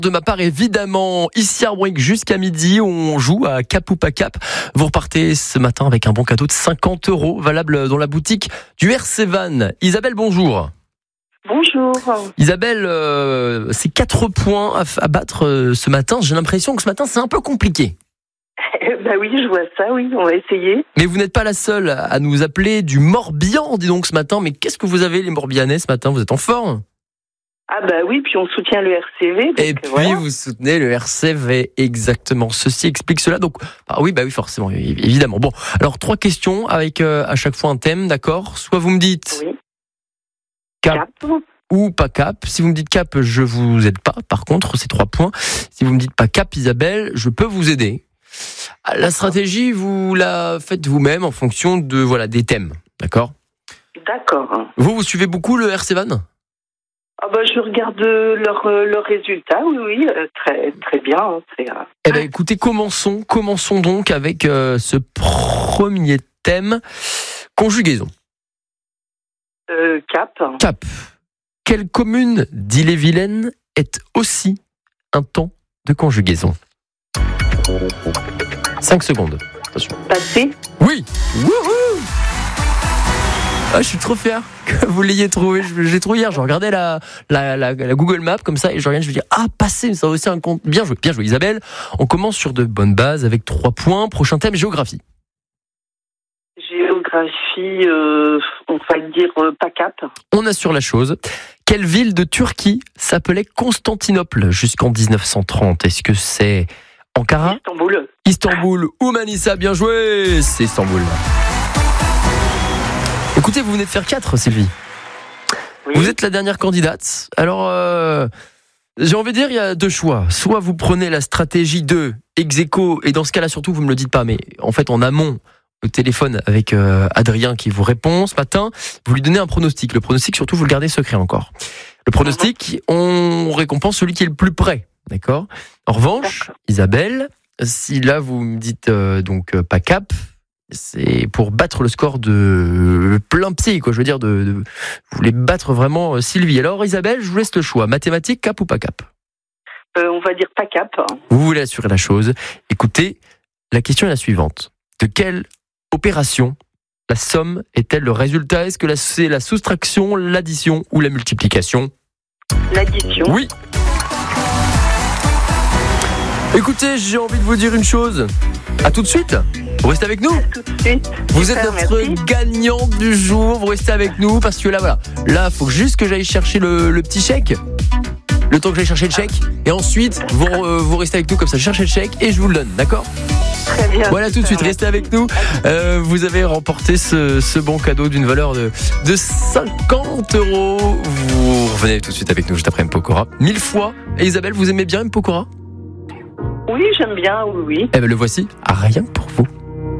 De ma part, évidemment, ici à Arbrink jusqu'à midi, on joue à Cap ou pas Cap. Vous repartez ce matin avec un bon cadeau de 50 € valable dans la boutique du RC Van. Isabelle, bonjour. Bonjour. Isabelle, c'est 4 points à battre ce matin. J'ai l'impression que ce matin, c'est un peu compliqué. Bah oui, je vois ça, oui, on va essayer. Mais vous n'êtes pas la seule à nous appeler du Morbihan, dis donc, ce matin. Mais qu'est-ce que vous avez, les Morbihanais, ce matin? Vous êtes en forme? Ah bah oui, puis on soutient le RCV. Donc et puis voilà. vous soutenez le RCV, exactement. Ceci explique cela. Donc, oui, forcément, évidemment. Bon, alors 3 questions avec à chaque fois un thème, d'accord? Soit vous me dites Oui. Cap ou pas Cap. Si vous me dites Cap, je vous aide pas. Par contre, c'est 3 points. Si vous me dites pas Cap, Isabelle, je peux vous aider. La stratégie, vous la faites vous-même en fonction de des thèmes, d'accord? D'accord. Vous suivez beaucoup le RC Van? Ah bah je regarde leurs résultats, oui, très très bien. Eh ben écoutez, commençons donc avec ce premier thème, conjugaison. Cap. Cap. Quelle commune d'Ille-et-Vilaine est aussi un temps de conjugaison? 5 secondes. Attention. Passé. Oui. Wouhou. Je suis trop fier que vous l'ayez trouvé. J'ai trouvé hier. Je regardais la Google Maps comme ça et je regarde. Je me dis passé. Ça a aussi un compte. Bien joué, Isabelle. On commence sur de bonnes bases avec 3 points. Prochain thème, géographie. Géographie, on va dire pas Cap. On assure la chose. Quelle ville de Turquie s'appelait Constantinople jusqu'en 1930? Est-ce que c'est Ankara, Istanbul ou Manisa? Bien joué, c'est Istanbul. Écoutez, vous venez de faire 4, Sylvie. Oui. Vous êtes la dernière candidate. Alors, j'ai envie de dire, il y a 2 choix. Soit vous prenez la stratégie de ex-aequo, et dans ce cas-là, surtout, vous me le dites pas, mais en fait, en amont, au téléphone avec Adrien qui vous répond ce matin, vous lui donnez un pronostic. Le pronostic, surtout, vous le gardez secret encore. Le pronostic, on récompense celui qui est le plus près. D'accord? En revanche, Isabelle, si là vous me dites pas Cap, c'est pour battre le score de plein pied, quoi. Je veux dire, vous voulez battre vraiment Sylvie. Alors Isabelle, je vous laisse le choix. Mathématiques, Cap ou pas Cap? On va dire pas Cap. Vous voulez assurer la chose. Écoutez, la question est la suivante. De quelle opération la somme est-elle le résultat? Est-ce que c'est la soustraction, l'addition ou la multiplication? L'addition. Oui. Écoutez, j'ai envie de vous dire une chose. À tout de suite. Vous restez avec nous. À tout de suite. Vous êtes notre gagnant du jour. Vous restez avec nous parce que là, il faut juste que j'aille chercher le petit chèque. Le temps que j'aille chercher le chèque. Et ensuite, vous restez avec nous comme ça. Je cherche le chèque et je vous le donne. D'accord? Très bien. Voilà, tout de suite, restez avec nous. Vous avez remporté ce bon cadeau d'une valeur de 50 €. Vous revenez tout de suite avec nous juste après Mpokora. 1000 fois. Et Isabelle, vous aimez bien Mpokora? Oui, j'aime bien, oui. Eh bien, le voici. Rien que pour vous.